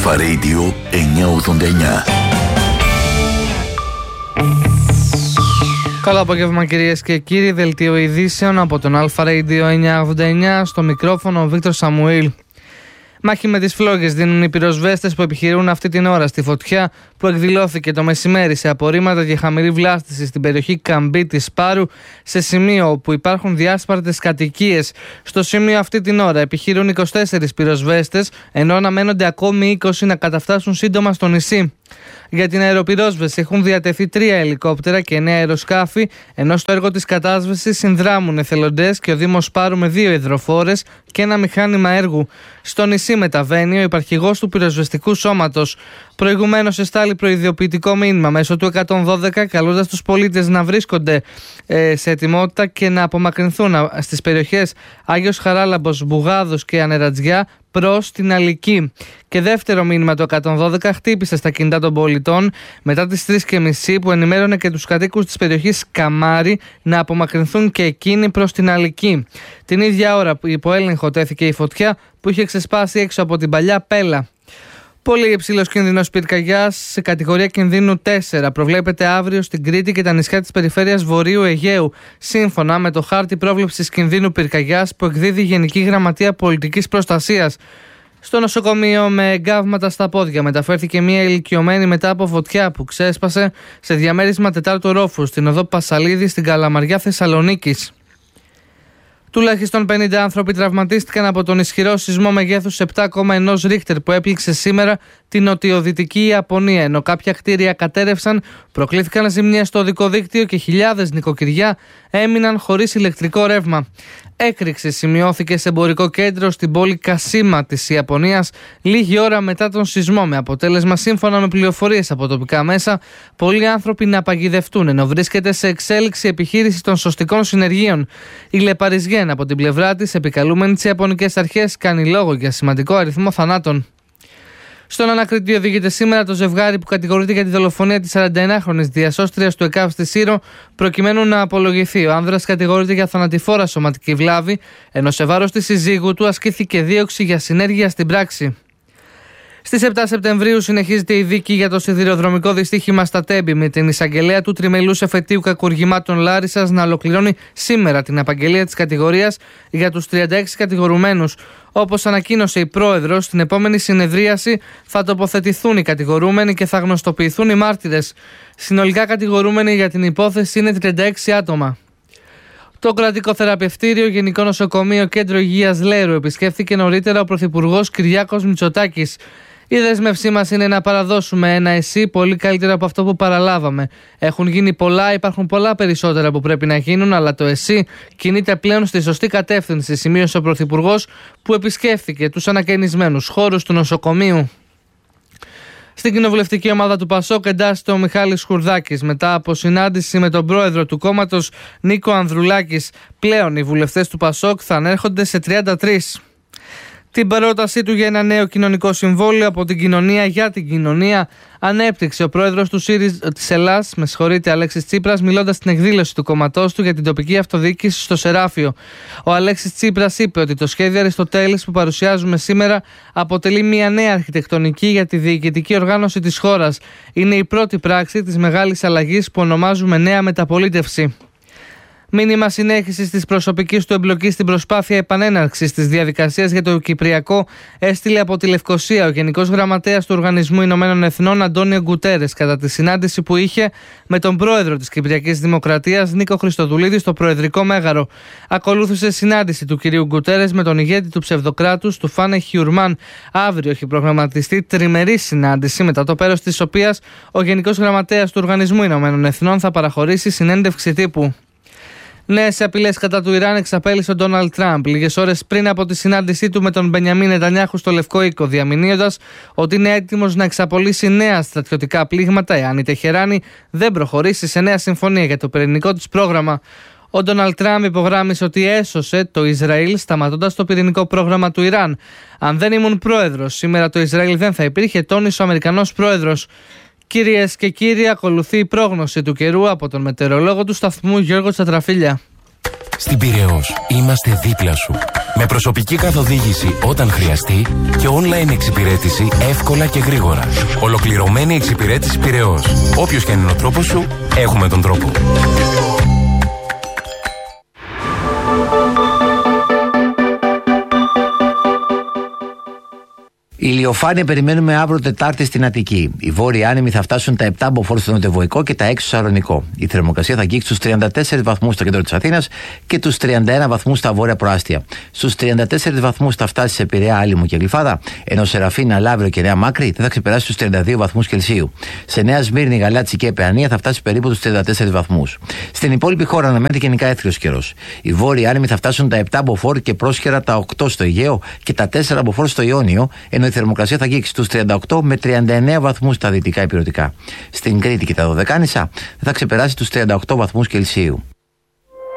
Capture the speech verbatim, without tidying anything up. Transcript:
Αλφα Radio εννιακόσια ογδόντα εννιά. Καλό απόγευμα κυρίες και κύριοι, δελτίο ειδήσεων από τον Αλφα Radio εννιακόσια ογδόντα εννιά, στο μικρόφωνο ο Βίκτορ Σαμουήλ. Μάχη με τις φλόγες δίνουν οι πυροσβέστες που επιχειρούν αυτή την ώρα στη φωτιά που εκδηλώθηκε το μεσημέρι σε απορρίμματα και χαμηλή βλάστηση στην περιοχή Καμπή της Πάρου, σε σημείο όπου υπάρχουν διάσπαρτες κατοικίες. Στο σημείο αυτή την ώρα επιχειρούν είκοσι τέσσερις πυροσβέστες, ενώ αναμένονται ακόμη είκοσι να καταφτάσουν σύντομα στο νησί. Για την αεροπυρόσβεση έχουν διατεθεί τρία ελικόπτερα και εννέα αεροσκάφη, ενώ στο έργο της κατάσβεσης συνδράμουν εθελοντές και ο Δήμος Πάρου με δύο υδροφόρες και ένα μηχάνημα έργου. Στο νησί μεταβαίνει ο υπαρχηγός του πυροσβεστικού σώματος. Προηγουμένως εστάλει προειδοποιητικό μήνυμα μέσω του εκατόν δώδεκα, καλώντας τους πολίτες να βρίσκονται ε, σε ετοιμότητα και να απομακρυνθούν στις περιοχές Άγιος Χαράλαμπος, Μπουγάδος και Ανερατζιά προς την Αλική. Και δεύτερο μήνυμα το εκατόν δώδεκα χτύπησε στα κινητά των πολιτών μετά τις τρεις και μισή, που ενημέρωνε και τους κατοίκους της περιοχής Καμάρι να απομακρυνθούν και εκείνοι προς την Αλική. Την ίδια ώρα που υπό έλεγχο τέθηκε η φωτιά που είχε ξεσπάσει έξω από την παλιά Πέλα. Πολύ υψηλός κίνδυνος πυρκαγιάς σε κατηγορία κινδύνου τέσσερα προβλέπεται αύριο στην Κρήτη και τα νησιά της περιφέρειας Βορείου Αιγαίου, σύμφωνα με το χάρτη πρόβλεψης κινδύνου πυρκαγιάς που εκδίδει η Γενική Γραμματεία Πολιτικής Προστασίας. Στο νοσοκομείο με εγκάβματα στα πόδια μεταφέρθηκε μια ηλικιωμένη μετά από φωτιά που ξέσπασε σε διαμέρισμα τετάρτου ρόφου στην οδό Πασαλίδη στην Καλαμαριά Θεσσαλονίκης. Τουλάχιστον πενήντα άνθρωποι τραυματίστηκαν από τον ισχυρό σεισμό μεγέθους επτά κόμμα ένα Ρίχτερ που έπληξε σήμερα την νοτιοδυτική Ιαπωνία, ενώ κάποια κτίρια κατέρευσαν, προκλήθηκαν ζημιές στο οδικό δίκτυο και χιλιάδες νοικοκυριά έμειναν χωρίς ηλεκτρικό ρεύμα. Έκρηξη σημειώθηκε σε εμπορικό κέντρο στην πόλη Κασίμα της Ιαπωνίας λίγη ώρα μετά τον σεισμό, με αποτέλεσμα, σύμφωνα με πληροφορίες από τοπικά μέσα, πολλοί άνθρωποι να παγιδευτούν, ενώ βρίσκεται σε εξέλιξη επιχείρηση των σωστικών συνεργείων. Η Λεπαριζιέν, από την πλευρά της, επικαλούμενη τις Ιαπωνικές αρχές, κάνει λόγο για σημαντικό αριθμό θανάτων. Στον ανακριτή οδηγείται σήμερα το ζευγάρι που κατηγορείται για τη δολοφονία της σαρανταενάχρονης διασώστριας του ΕΚΑΒ στη Σύρο, προκειμένου να απολογηθεί. Ο άνδρας κατηγορείται για θανατηφόρα σωματική βλάβη, ενώ σε βάρος της συζύγου του ασκήθηκε δίωξη για συνέργεια στην πράξη. Στις επτά Σεπτεμβρίου συνεχίζεται η δίκη για το σιδηροδρομικό δυστύχημα στα Τέμπη, με την εισαγγελέα του τριμελούς εφετείου κακουργημάτων Λάρισσας να ολοκληρώνει σήμερα την απαγγελία της κατηγορίας για τους τριάντα έξι κατηγορουμένους. Όπως ανακοίνωσε η πρόεδρος, στην επόμενη συνεδρίαση θα τοποθετηθούν οι κατηγορούμενοι και θα γνωστοποιηθούν οι μάρτυρες. Συνολικά κατηγορούμενοι για την υπόθεση είναι τριάντα έξι άτομα. Το κρατικό θεραπευτήριο Γενικό Νοσοκομείο Κέντρο Υγείας Λέρου επισκέφθηκε νωρίτερα ο Πρωθυπουργός Κυριάκος Μητσοτάκης. Η δέσμευσή μας είναι να παραδώσουμε ένα ΕΣΥ πολύ καλύτερο από αυτό που παραλάβαμε. Έχουν γίνει πολλά, υπάρχουν πολλά περισσότερα που πρέπει να γίνουν, αλλά το ΕΣΥ κινείται πλέον στη σωστή κατεύθυνση, σημείωσε ο Πρωθυπουργός, που επισκέφθηκε τους ανακαινισμένους χώρους του νοσοκομείου. Στην κοινοβουλευτική ομάδα του Πασόκ εντάσσεται ο Μιχάλης Χουρδάκης μετά από συνάντηση με τον πρόεδρο του κόμματος Νίκο Ανδρουλάκης. Πλέον οι βουλευτές του Πασόκ θα ανέρχονται σε τριάντα τρεις. Την πρότασή του για ένα νέο κοινωνικό συμβόλαιο από την κοινωνία για την κοινωνία ανέπτυξε ο πρόεδρος του ΣΥΡΙΖΑ της Ελλάς, με συγχωρείτε, Αλέξης Τσίπρας, μιλώντας στην εκδήλωση του κόμματός του για την τοπική αυτοδιοίκηση στο Σεράφιο. Ο Αλέξης Τσίπρας είπε ότι το σχέδιο Αριστοτέλης που παρουσιάζουμε σήμερα αποτελεί μια νέα αρχιτεκτονική για τη διοικητική οργάνωση της χώρας. Είναι η πρώτη πράξη της μεγάλης αλλαγής που ονομάζουμε νέα μεταπολίτευση. Μήνυμα συνέχισης της προσωπικής του εμπλοκής στην προσπάθεια επανέναρξης της διαδικασίας για το Κυπριακό έστειλε από τη Λευκοσία ο Γενικός Γραμματέας του Οργανισμού Ηνωμένων Εθνών Αντώνιο Γκουτέρες κατά τη συνάντηση που είχε με τον πρόεδρο της Κυπριακής Δημοκρατίας Νίκο Χριστοδουλίδη στο Προεδρικό Μέγαρο. Ακολούθησε συνάντηση του κυρίου Γκουτέρες με τον ηγέτη του ψευδοκράτους του Φάνε Χιουρμάν. Αύριο έχει προγραμματιστεί τριμερή συνάντηση, μετά το πέρας της οποίας ο Γενικός Γραμματέας του Οργανισμού Ηνωμένων Εθνών θα παραχωρήσει συνέντευξη τύπου. Νέες απειλές κατά του Ιράν εξαπέλυσε ο Ντόναλντ Τραμπ λίγες ώρες πριν από τη συνάντησή του με τον Μπενιαμίν Νετανιάχου στο Λευκό Οίκο, διαμηνύοντας ότι είναι έτοιμος να εξαπολύσει νέα στρατιωτικά πλήγματα εάν η Τεχεράνη δεν προχωρήσει σε νέα συμφωνία για το πυρηνικό της πρόγραμμα. Ο Ντόναλντ Τραμπ υπογράμμισε ότι έσωσε το Ισραήλ σταματώντας το πυρηνικό πρόγραμμα του Ιράν. Αν δεν ήμουν πρόεδρος, σήμερα το Ισραήλ δεν θα υπήρχε, τόνισε ο Αμερικανός πρόεδρος. Κυρίες και κύριοι, ακολουθεί η πρόγνωση του καιρού από τον μετεωρολόγο του σταθμού Γιώργο Τσατραφίλια. Στην Πειραιώς είμαστε δίπλα σου. Με προσωπική καθοδήγηση όταν χρειαστεί και online εξυπηρέτηση εύκολα και γρήγορα. Ολοκληρωμένη εξυπηρέτηση Πειραιώς. Όποιος και αν είναι ο τρόπος σου, έχουμε τον τρόπο. Ηλιοφάνεια περιμένουμε αύριο Τετάρτη στην Αττική. Οι βόρειοι άνεμοι θα φτάσουν τα επτά μποφόρ στο νοτιοβοϊκό και τα έξι στο Σαρονικό. Η θερμοκρασία θα αγγίξει στους τριάντα τέσσερις βαθμούς στο κέντρο της Αθήνας και τους τριάντα ένα βαθμούς στα βόρεια προάστια. Στους τριάντα τέσσερις βαθμούς θα φτάσει σε Πειραιά, Άλυμο και Γλυφάδα, ενώ σε Ραφίνα, Λαύριο και Νέα Μάκρη δεν θα ξεπεράσει τους τριάντα δύο βαθμούς Κελσίου. Σε Νέα Σμύρνη, Γαλάτσι και Παιανία θα φτάσει περίπου τους τριάντα τέσσερις βαθμούς. Στην υπόλοιπη χώρα αναμένεται γενικά έθριος καιρός. Οι βόρειοι άνεμοι θα φτάσουν τα επτά μποφόρ και πρόσχερα τα οκτώ στο Αιγαίο και τα τέσσερα μποφόρ στο Ιόνιο, ενώ η θερμοκρασία θα αγγίξει στους τριάντα οκτώ με τριάντα εννέα βαθμούς στα δυτικά υπηρετικά. Στην Κρήτη και τα Δωδεκάνησα δεν θα ξεπεράσει τους τριάντα οκτώ βαθμούς Κελσίου.